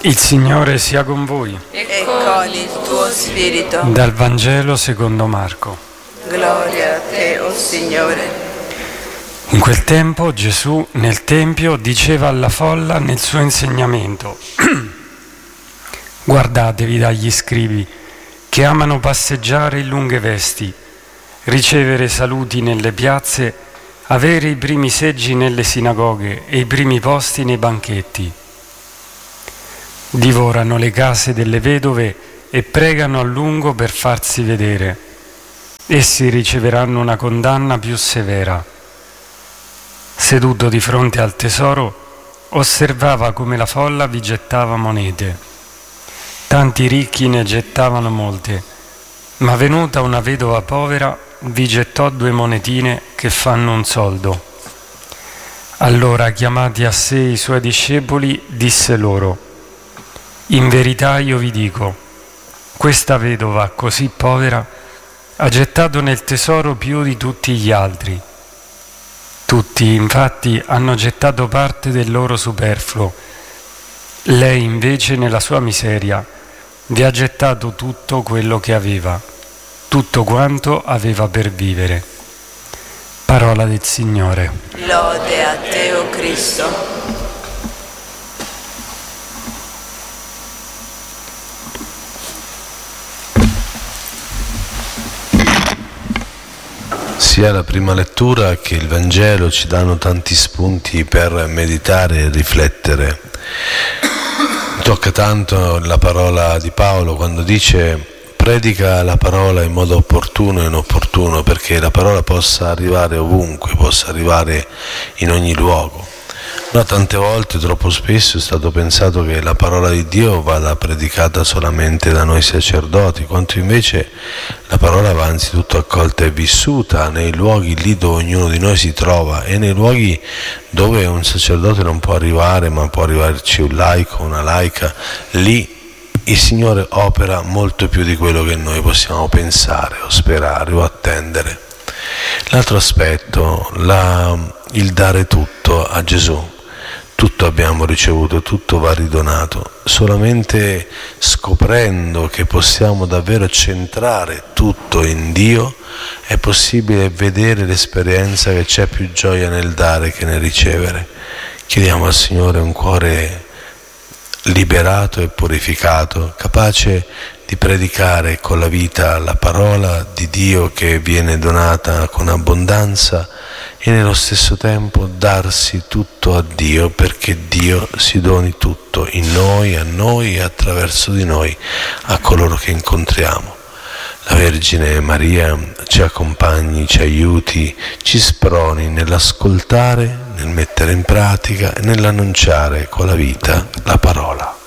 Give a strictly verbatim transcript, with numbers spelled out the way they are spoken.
Il Signore sia con voi. E con il tuo spirito. Dal Vangelo secondo Marco. Gloria a te, o Signore. In quel tempo Gesù nel Tempio diceva alla folla nel suo insegnamento: guardatevi dagli scribi che amano passeggiare in lunghe vesti, ricevere saluti nelle piazze, avere i primi seggi nelle sinagoghe e i primi posti nei banchetti. Divorano le case delle vedove e pregano a lungo per farsi vedere. Essi riceveranno una condanna più severa. Seduto di fronte al tesoro, osservava come la folla vi gettava monete. Tanti ricchi ne gettavano molte, ma venuta una vedova povera vi gettò due monetine che fanno un soldo. Allora, chiamati a sé i suoi discepoli, disse loro: in verità io vi dico, questa vedova così povera ha gettato nel tesoro più di tutti gli altri. Tutti, infatti, hanno gettato parte del loro superfluo. Lei, invece, nella sua miseria, vi ha gettato tutto quello che aveva, tutto quanto aveva per vivere. Parola del Signore. Lode a te, o Cristo. Sia la prima lettura che il Vangelo ci danno tanti spunti per meditare e riflettere. Tocca tanto la parola di Paolo quando dice: predica la parola in modo opportuno e inopportuno, perché la parola possa arrivare ovunque, possa arrivare in ogni luogo. No, tante volte, troppo spesso, è stato pensato che la parola di Dio vada predicata solamente da noi sacerdoti, quanto invece la parola va anzitutto accolta e vissuta nei luoghi lì dove ognuno di noi si trova, e nei luoghi dove un sacerdote non può arrivare, ma può arrivarci un laico, una laica. Lì il Signore opera molto più di quello che noi possiamo pensare o sperare o attendere. L'altro aspetto, la, il dare tutto a Gesù. Tutto abbiamo ricevuto, tutto va ridonato. Solamente scoprendo che possiamo davvero centrare tutto in Dio è possibile vedere l'esperienza che c'è più gioia nel dare che nel ricevere. Chiediamo al Signore un cuore liberato e purificato, capace di predicare con la vita la parola di Dio che viene donata con abbondanza, e nello stesso tempo darsi tutto a Dio, perché Dio si doni tutto in noi, a noi e attraverso di noi a coloro che incontriamo. La Vergine Maria ci accompagni, ci aiuti, ci sproni nell'ascoltare, nel mettere in pratica e nell'annunciare con la vita la parola.